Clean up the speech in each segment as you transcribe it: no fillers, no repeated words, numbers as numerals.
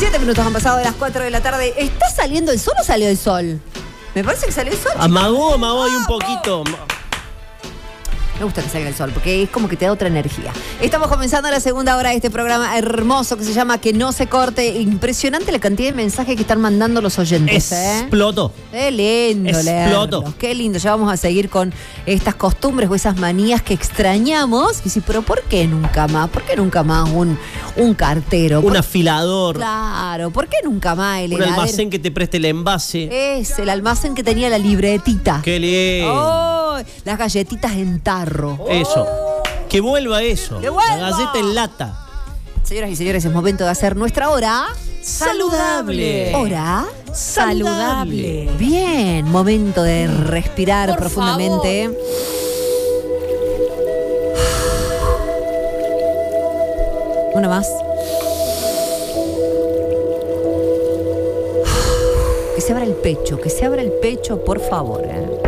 7 minutos han pasado de las 4 de la tarde. ¿Está saliendo el sol o salió el sol? Me parece que salió el sol. Amagó ahí un poquito. Me gusta que salga el sol porque es como que te da otra energía. Estamos comenzando la segunda hora de este programa hermoso que se llama Que no se corte. Impresionante la cantidad de mensajes que están mandando los oyentes. Explotó. Qué lindo Explotó. leerlos. Qué lindo. Ya vamos a seguir con estas costumbres o esas manías que extrañamos. Y sí, pero ¿por qué nunca más? ¿Por qué nunca más un cartero? Un afilador. Claro. ¿Por qué nunca más el Un heladero? almacén que te preste el envase. Es el almacén que tenía la libretita. Qué lindo. Oh, las galletitas en tarro. Eso. Que vuelva eso. ¡Que vuelva! La galleta en lata. Señoras y señores, es momento de hacer nuestra hora saludable. Hora saludable. Bien, momento de respirar Por profundamente. favor. Una más. Que se abra el pecho, por favor.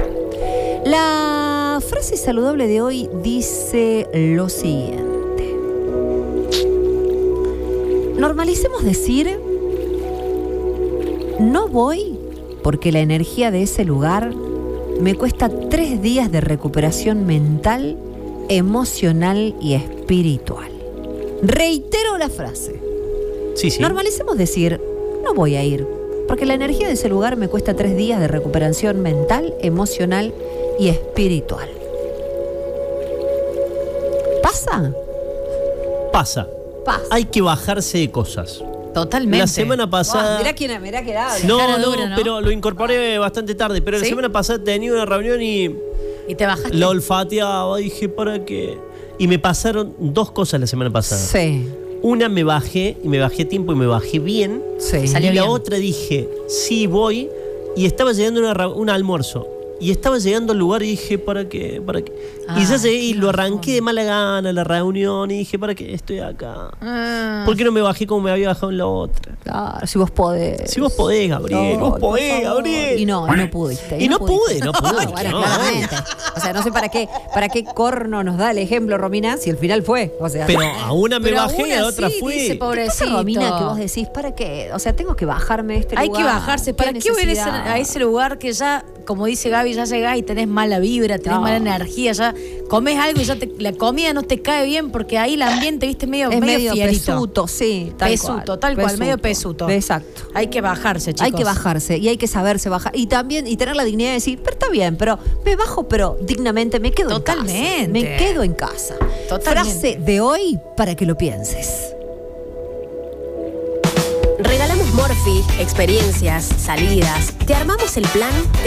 La frase saludable de hoy dice lo siguiente. Normalicemos decir, no voy porque la energía de ese lugar me cuesta 3 días de recuperación mental, emocional y espiritual. Reitero la frase. Sí. Normalicemos decir, no voy a ir porque la energía de ese lugar me cuesta 3 días de recuperación mental, emocional y espiritual. ¿Pasa? Pasa. Hay que bajarse de cosas. Totalmente. La semana pasada. Mirá quién habla. No, cara dura, ¿no? pero lo incorporé bastante tarde. Pero ¿Sí? la semana pasada tenía una reunión y Y te bajaste. la olfateaba. Dije, ¿para qué? Y me pasaron 2 cosas la semana pasada. Sí. Una me bajé, y me bajé a tiempo y me bajé bien. Sí. Salió Y la bien. otra dije, sí, voy. Y estaba llegando un almuerzo. Y estaba llegando al lugar y dije, ¿para qué? Ah, y ya llegué y qué lo bajón. arranqué de mala gana, la reunión. Y dije, ¿para qué estoy acá? Ah. ¿Por qué no me bajé como me había bajado en la otra? Claro, si vos podés. Si vos podés, Gabriel. No, vos podés, por favor. Gabriel. Y no pudiste. Y no pude. Bueno, claramente. O sea, no sé para qué corno nos da el ejemplo, Romina, si el final fue. O sea, Pero a una me Pero bajé y a la aún otra así, fui. dice, ¿qué pasa, pobrecito. Romina, que vos decís, ¿para qué? O sea, tengo que bajarme de este Hay lugar. que bajarse. ¿Para qué voy necesidad? a ese lugar que ya, como dice Gaby, ya llegás y tenés mala vibra, tenés No. mala energía, ya comés algo y ya la comida no te cae bien porque ahí el ambiente, viste, medio fierito. pesuto, sí. Tal cual, medio pesuto. Exacto. Hay que bajarse, chicos. Hay que bajarse y hay que saberse bajar. Y también, y tener la dignidad de decir, pero está bien, pero me bajo, pero dignamente me quedo Totalmente. en casa. Me quedo en casa. Totalmente. Frase de hoy para que lo pienses. Regalamos Morphy, experiencias, salidas. Te armamos el plan.